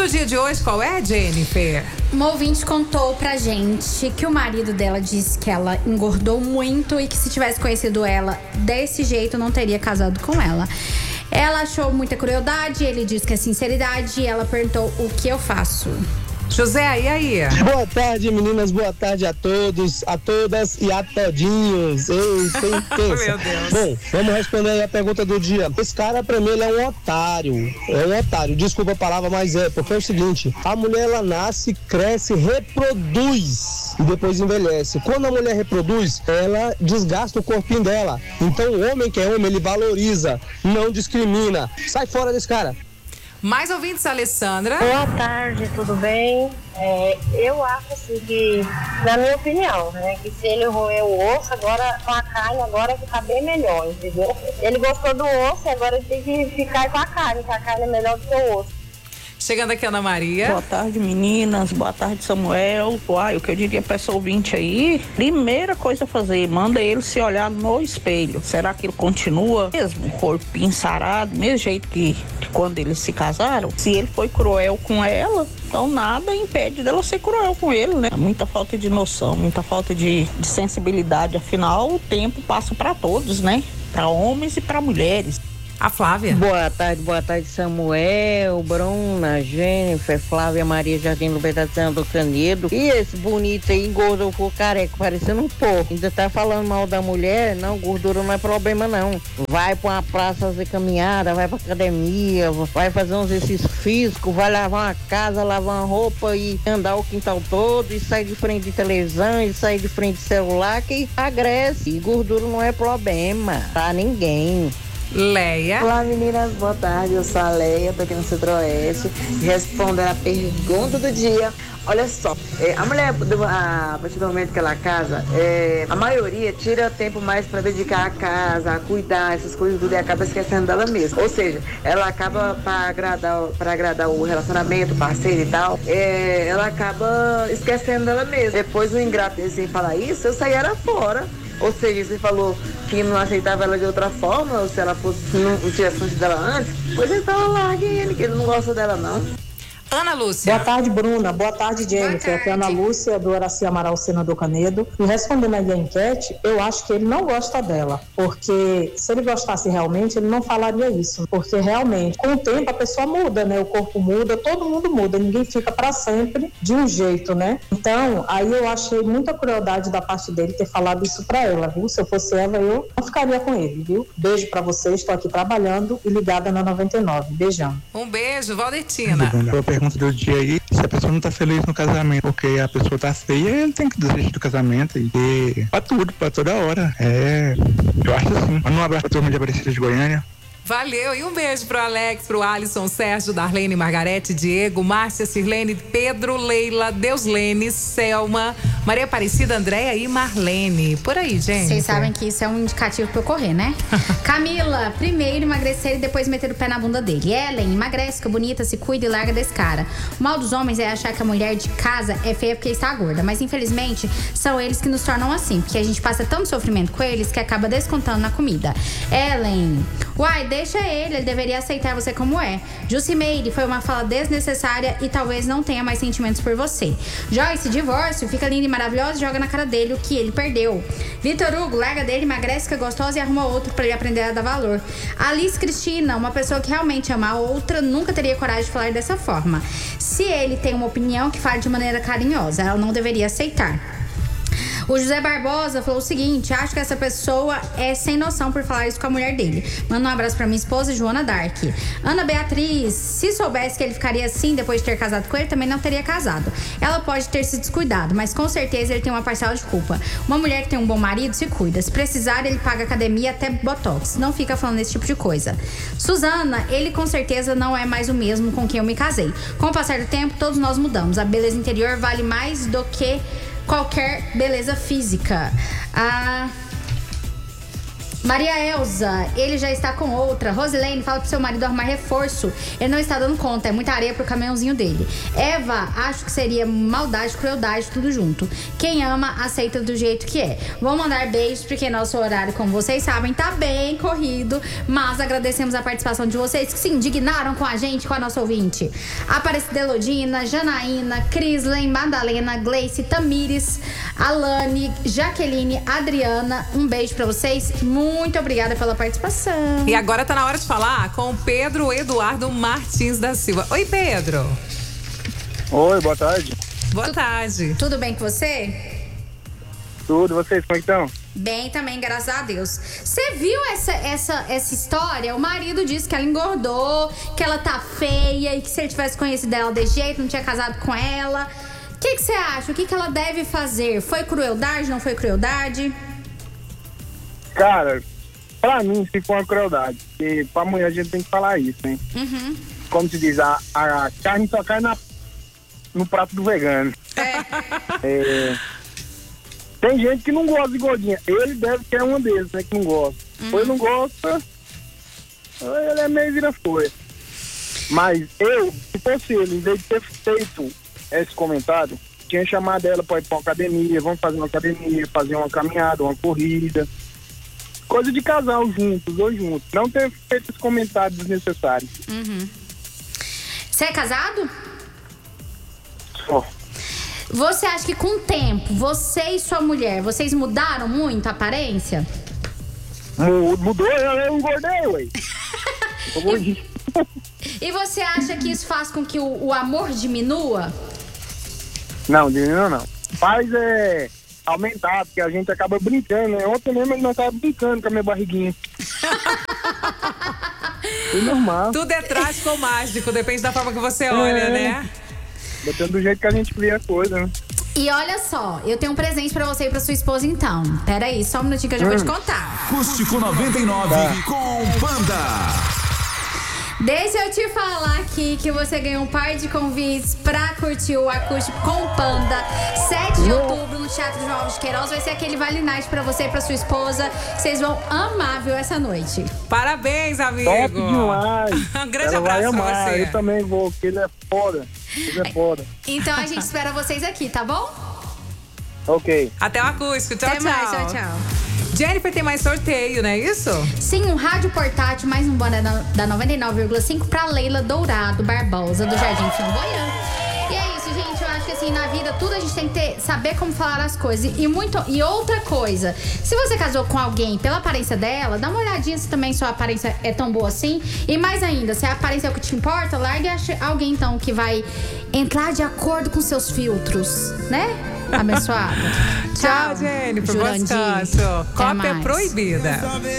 do dia de hoje, qual é, Jennifer? Uma ouvinte contou pra gente que o marido dela disse que ela engordou muito e que se tivesse conhecido ela desse jeito, não teria casado com ela. Ela achou muita crueldade, ele disse que é sinceridade e ela perguntou o que eu faço. José, e aí? Boa tarde, meninas. Boa tarde a todos, a todas e a todinhos. Ei, quem pensa? Meu Deus. Bom, vamos responder aí a pergunta do dia. Esse cara, pra mim, ele é um otário. É um otário. Desculpa a palavra, mas porque é o seguinte. A mulher, ela nasce, cresce, reproduz e depois envelhece. Quando a mulher reproduz, ela desgasta o corpinho dela. Então, o homem que é homem, ele valoriza, não discrimina. Sai fora desse cara. Mais ouvintes, Alessandra. Boa tarde, tudo bem? Eu acho assim que, na minha opinião, né, que se ele roer o osso, agora com a carne, agora que tá bem melhor, entendeu? Ele gostou do osso, agora ele tem que ficar com a carne, que a carne é melhor do que o osso. Chegando aqui, Ana Maria. Boa tarde, meninas. Boa tarde, Samuel. Uai, o que eu diria pra essa ouvinte aí, primeira coisa a fazer, manda ele se olhar no espelho. Será que ele continua mesmo corpinho sarado, mesmo jeito que quando eles se casaram? Se ele foi cruel com ela, então nada impede dela ser cruel com ele, né? Muita falta de noção, muita falta de sensibilidade. Afinal, o tempo passa pra todos, né? Pra homens e pra mulheres. A Flávia. Boa tarde, Samuel, Bruna, Jennifer, Flávia, Maria, Jardim Libertação do Canedo. E esse bonito aí, engordou, ficou careca, parecendo um porco. Ainda tá falando mal da mulher? Não, gordura não é problema não. Vai pra uma praça fazer caminhada, vai pra academia, vai fazer um exercício físico, vai lavar uma casa, lavar uma roupa e andar o quintal todo e sair de frente de televisão e sair de frente de celular que emagrece. E gordura não é problema pra ninguém. Leia. Olá, meninas, boa tarde, eu sou a Leia, tô aqui no Centro-Oeste, respondendo a pergunta do dia. Olha só, a mulher, a partir do momento que ela casa, a maioria tira tempo mais para dedicar a casa, a cuidar, essas coisas tudo, e acaba esquecendo dela mesma. Ou seja, ela acaba para agradar o relacionamento, o parceiro e tal, ela acaba esquecendo dela mesma. Depois o ingrato dele sem falar isso, eu saí era fora. Ou seja, você falou que não aceitava ela de outra forma, ou se ela fosse, não tivesse conhecido dela antes, pois então largue ele, que ele não gosta dela não. Ana Lúcia. Boa tarde, Bruna. Boa tarde, Jennifer. Aqui é a Ana Lúcia, do Horaci Amaral, Senador Canedo. E respondendo aí a enquete, eu acho que ele não gosta dela. Porque se ele gostasse realmente, ele não falaria isso. Porque realmente, com o tempo, a pessoa muda, né? O corpo muda, todo mundo muda. Ninguém fica para sempre de um jeito, né? Então, aí eu achei muita crueldade da parte dele ter falado isso para ela, viu? Se eu fosse ela, eu não ficaria com ele, viu? Beijo para vocês. Estou aqui trabalhando e ligada na 99. Beijão. Um beijo, Valdetina. Pergunta do dia aí, se a pessoa não tá feliz no casamento porque a pessoa tá feia, ele tem que desistir do casamento e pra tudo, pra toda hora. Eu acho assim. Manda um abraço pra turma de Aparecida de Goiânia. Valeu, e um beijo pro Alex, pro Alisson, Sérgio, Darlene, Margarete, Diego, Márcia, Sirlene, Pedro, Leila, Deuslene, Selma, Maria Aparecida, Andréia e Marlene. Por aí, gente. Vocês sabem que isso é um indicativo pra eu correr, né? Camila, primeiro emagrecer e depois meter o pé na bunda dele. Ellen, emagrece, fica bonita, se cuida e larga desse cara. O mal dos homens é achar que a mulher de casa é feia porque está gorda, mas infelizmente são eles que nos tornam assim, porque a gente passa tanto sofrimento com eles que acaba descontando na comida. Ellen, uai, deixa ele deveria aceitar você como é. Jucimeire, foi uma fala desnecessária e talvez não tenha mais sentimentos por você. Joyce, divórcio, fica linda e maravilhosa e joga na cara dele o que ele perdeu. Vitor Hugo, larga dele, emagrece, fica gostosa e arruma outro pra ele aprender a dar valor. Alice Cristina, uma pessoa que realmente ama a outra, nunca teria coragem de falar dessa forma. Se ele tem uma opinião, que fale de maneira carinhosa, ela não deveria aceitar. O José Barbosa falou o seguinte: acho que essa pessoa é sem noção por falar isso com a mulher dele. Manda um abraço pra minha esposa, Joana Dark. Ana Beatriz, se soubesse que ele ficaria assim depois de ter casado com ele, também não teria casado. Ela pode ter se descuidado, mas com certeza ele tem uma parcela de culpa. Uma mulher que tem um bom marido se cuida. Se precisar, ele paga academia até botox. Não fica falando esse tipo de coisa. Suzana, ele com certeza não é mais o mesmo com quem eu me casei. Com o passar do tempo, todos nós mudamos. A beleza interior vale mais do que qualquer beleza física. Maria Elza, ele já está com outra. Rosilene, fala pro seu marido arrumar reforço. Ele não está dando conta, é muita areia pro caminhãozinho dele. Eva, acho que seria maldade, crueldade, tudo junto. Quem ama, aceita do jeito que é. Vou mandar beijos, porque nosso horário, como vocês sabem, tá bem corrido. Mas agradecemos a participação de vocês que se indignaram com a gente, com a nossa ouvinte. Aparecida Elodina, Janaína, Crislen, Madalena, Gleice, Tamires, Alane, Jaqueline, Adriana. Um beijo pra vocês. Muito obrigada pela participação. E agora tá na hora de falar com o Pedro Eduardo Martins da Silva. Oi, Pedro. Oi, boa tarde. Boa tarde. Tudo bem com você? Tudo, vocês como estão? Bem também, graças a Deus. Você viu essa história? O marido disse que ela engordou, que ela tá feia e que se ele tivesse conhecido ela de jeito, não tinha casado com ela. O que você acha? O que ela deve fazer? Foi crueldade, não foi crueldade? Cara, pra mim, se for uma crueldade, porque pra mulher a gente tem que falar isso, né? Uhum. Como se diz, a carne só cai no prato do vegano. Tem gente que não gosta de gordinha. Ele deve ser um deles, né, que não gosta. Ou ele não gosta, ele é meio vira-folha. Mas eu, se fosse ele, em vez de ter feito esse comentário, tinha chamado ela pra ir pra uma academia, vamos fazer uma academia, fazer uma caminhada, uma corrida. Coisa de casal juntos, dois juntos. Não ter feito esses comentários desnecessários. Uhum. Você é casado? Só. Você acha que com o tempo, você e sua mulher, vocês mudaram muito a aparência? Mudou, eu engordei, ué. E você acha que isso faz com que o amor diminua? Não, diminua não. Faz aumentar, porque a gente acaba brincando, né? Ontem mesmo nós tava brincando com a minha barriguinha. É normal. Tudo é trágico ou mágico, depende da forma que você olha, né? Depende do jeito que a gente vê a coisa, né? E olha só, eu tenho um presente pra você e pra sua esposa então. Pera aí, só um minutinho que eu já vou te contar. Acústico 99 com Panda. Deixa eu te falar aqui que você ganhou um par de convites pra curtir o Acústico com Panda. 7 de outubro no Teatro João Alves de Queiroz. Vai ser aquele Vale Night pra você e pra sua esposa. Vocês vão amar, viu, essa noite. Parabéns, amigo. Top demais. Um grande ela abraço vai amar. pra você. Eu também vou, porque ele é foda. Ele é foda. Então a gente espera vocês aqui, tá bom? Ok. Até o Acústico. Tchau, Até tchau. mais, tchau, tchau. Jennifer, tem mais sorteio, não é isso? Sim, um rádio portátil, mais um boné da 99,5 pra Leila Dourado Barbosa, do Jardim Flamboyant. E é isso, gente. Eu acho que assim, na vida, tudo a gente tem que saber como falar as coisas. E outra coisa, se você casou com alguém pela aparência dela, dá uma olhadinha se também sua aparência é tão boa assim. E mais ainda, se a aparência é o que te importa, largue alguém então que vai entrar de acordo com seus filtros, né? Abençoada. Tchau, Jennifer. Bom descanso. Cópia proibida.